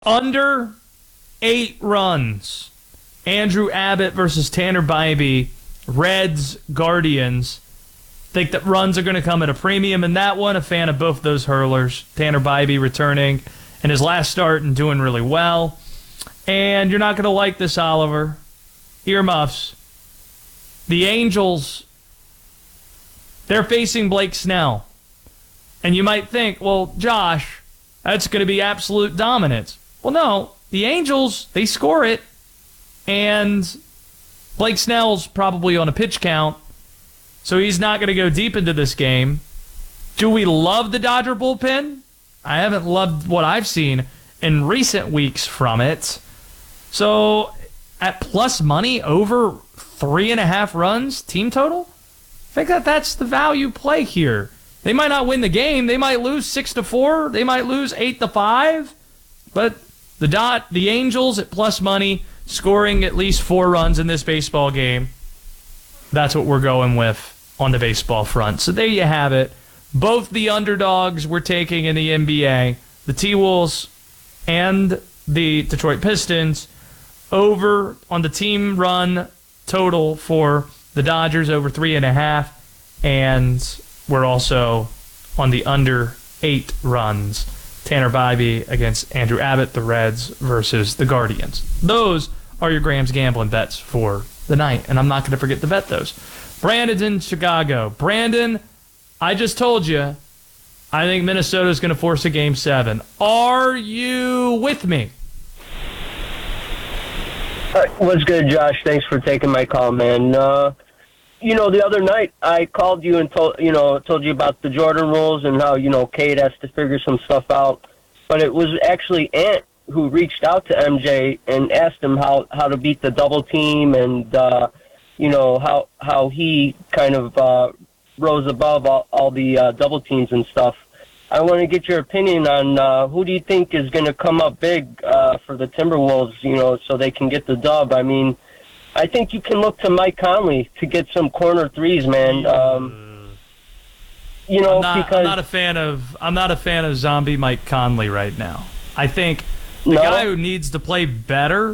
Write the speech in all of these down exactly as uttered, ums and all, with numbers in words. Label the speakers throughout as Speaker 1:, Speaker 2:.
Speaker 1: Under eight runs. Andrew Abbott versus Tanner Bybee. Reds, Guardians. Think that runs are going to come at a premium in that one. A fan of both those hurlers. Tanner Bybee returning in his last start and doing really well. And you're not going to like this, Oliver. Earmuffs. The Angels, they're facing Blake Snell. And you might think, well, Josh, that's going to be absolute dominance. Well, no. The Angels, they score it. And Blake Snell's probably on a pitch count. So he's not going to go deep into this game. Do we love the Dodger bullpen? I haven't loved what I've seen in recent weeks from it. So at plus money over three and a half runs team total, I think that that's the value play here. They might not win the game. They might lose six to four. They might lose eight to five. But the dot, the Angels at plus money, scoring at least four runs in this baseball game. That's what we're going with on the baseball front. So there you have it. Both the underdogs we're taking in the N B A, the T-Wolves and the Detroit Pistons, over on the team run total for the Dodgers, over three and a half. And we're also on the under eight runs. Tanner Bybee against Andrew Abbott, the Reds versus the Guardians. Those are your Grams gambling bets for the night, and I'm not going to forget to bet those. Brandon's in Chicago. Brandon, I just told you, I think Minnesota's going to force a game seven. Are you with me?
Speaker 2: Uh, what's good, Josh? Thanks for taking my call, man. Uh, you know, the other night I called you and told you know told you about the Jordan rules and how you know Cade has to figure some stuff out. But it was actually Ant who reached out to M J and asked him how, how to beat the double team and uh, you know how how he kind of uh, rose above all, all the uh, double teams and stuff. I want to get your opinion on uh, who do you think is going to come up big uh, for the Timberwolves, you know, so they can get the dub. I mean, I think you can look to Mike Conley to get some corner threes, man. Um, you know,
Speaker 1: I'm not,
Speaker 2: because
Speaker 1: I'm not a fan of I'm not a fan of zombie Mike Conley right now. I think the
Speaker 2: no?
Speaker 1: guy who needs to play better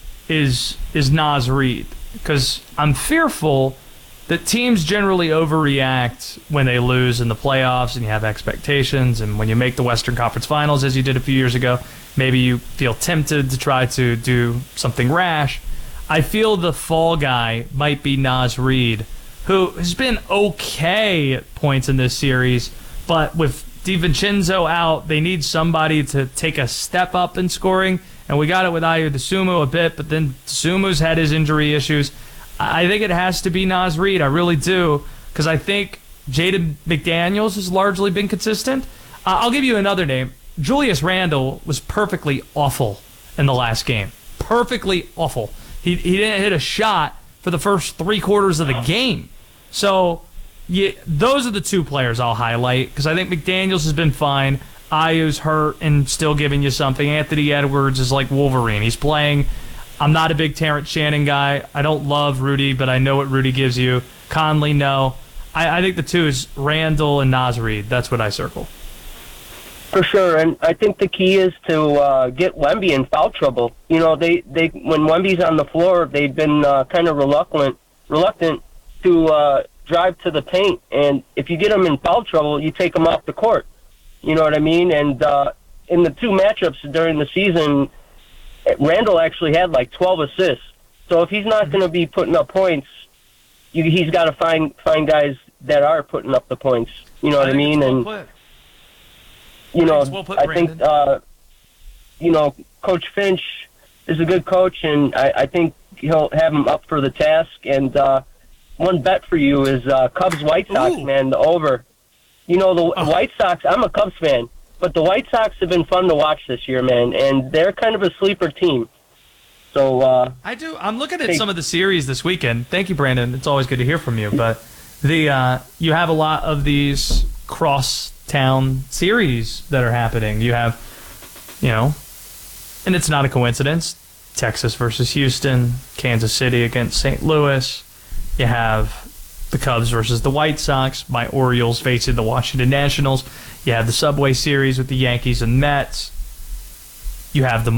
Speaker 1: is is Naz Reid, because I'm fearful that teams generally overreact when they lose in the playoffs and you have expectations, and when you make the Western Conference Finals, as you did a few years ago, maybe you feel tempted to try to do something rash. I feel the fall guy might be Naz Reid, who has been okay at points in this series, but with DiVincenzo out, they need somebody to take a step up in scoring, and we got it with Ayo Dosunmu a bit, but then Dosunmu's had his injury issues. I think it has to be Naz Reid. I really do, because I think Jaden McDaniels has largely been consistent. Uh, I'll give you another name. Julius Randle was perfectly awful in the last game. Perfectly awful. He he didn't hit a shot for the first three quarters of the game. So yeah, those are the two players I'll highlight, because I think McDaniels has been fine. Ayu's hurt and still giving you something. Anthony Edwards is like Wolverine. He's playing. I'm not a big Terrence Shannon guy. I don't love Rudy, but I know what Rudy gives you. Conley, no. I, I think the two is Randall and Naz Reid. That's what I circle.
Speaker 2: For sure, and I think the key is to uh, get Wemby in foul trouble. You know, they, they when Wemby's on the floor, they've been uh, kind of reluctant reluctant to uh, drive to the paint, and if you get them in foul trouble, you take them off the court. You know what I mean? And uh, in the two matchups during the season, Randall actually had like twelve assists. So if he's not going to be putting up points, you, he's got to find find guys that are putting up the points. You know what I, I mean?
Speaker 1: Well
Speaker 2: and
Speaker 1: put.
Speaker 2: you know,
Speaker 1: well put,
Speaker 2: I think uh, you know Coach Finch is a good coach, and I, I think he'll have him up for the task. And uh, one bet for you is uh, Cubs White Sox,
Speaker 1: Ooh.
Speaker 2: man, the over. You know, the
Speaker 1: Oh.
Speaker 2: White Sox. I'm a Cubs fan. But the White Sox have been fun to watch this year, man, and they're kind of a sleeper team. So uh,
Speaker 1: I do. I'm looking at
Speaker 2: they,
Speaker 1: some of the series this weekend. Thank you, Brandon. It's always good to hear from you. But the uh, you have a lot of these cross-town series that are happening. You have, you know, and it's not a coincidence, Texas versus Houston, Kansas City against Saint Louis. You have the Cubs versus the White Sox, my Orioles facing the Washington Nationals. You have the Subway Series with the Yankees and Mets. You have the